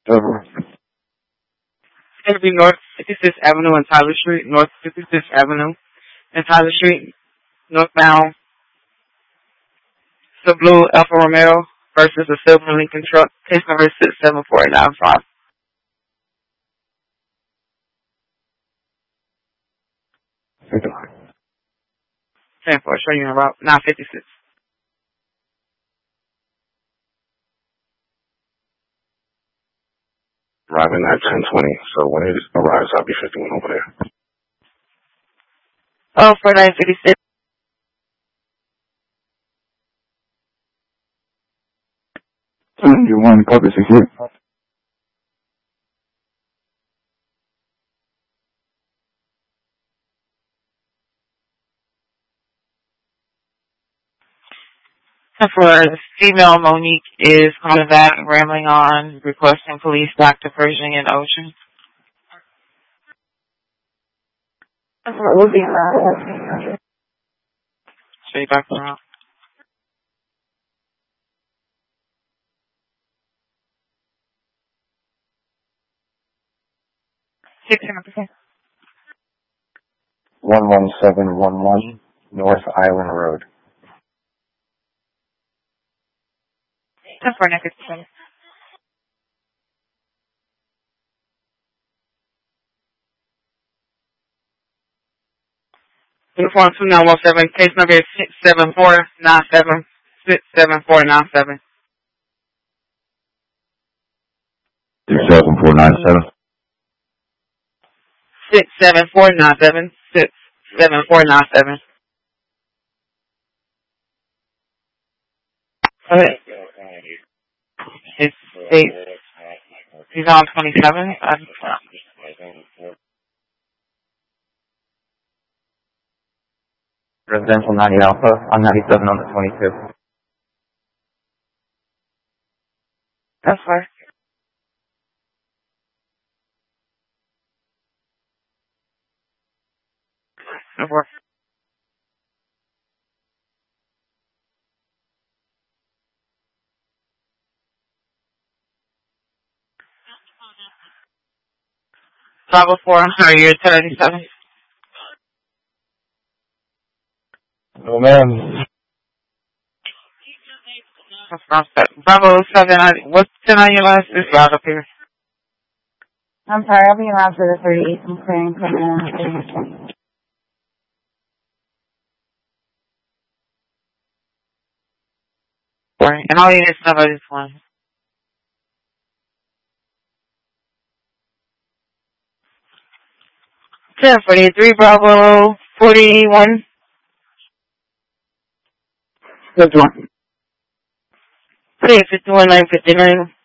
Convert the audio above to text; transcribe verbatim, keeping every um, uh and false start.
Over. It's going to be North fifty-sixth Avenue and Tyler Street, North fifty-sixth Avenue and Tyler Street, northbound. The blue Alfa Romeo versus the silver Lincoln truck. Case number six seven four nine five. ten four, showing you about nine fifty-six. Arriving at ten twenty, so when it arrives, I'll be fifty-one over there. Oh, for nine fifty-six. You want copy six here? For female Monique is calling back, rambling on, requesting police Doctor Pershing and Ocean. We'll be around. Straight back around. Sixteen percent. One one seven one one North Island Road. ten four negative seven. Uniform two nine one seven, case number is six seven four nine seven, six seven four nine seven. six seven four nine seven. six seven four nine seven, six seven four nine seven. Okay. It's eight. He's on twenty-seven. Uh, Residential ninety Alpha on ninety-seven on the twenty-two. That's fine. Over. Bravo four, are you thirty-seven? No, ma'am. Bravo seven, what's ten on your last? It's loud up here. I'm sorry, I'll be around for the thirty-eighth. I'm clearing equipment. Right, and all you need to know about this one. ten forty-three, Bravo forty-one. Good one. fifty-one, nine fifty-nine.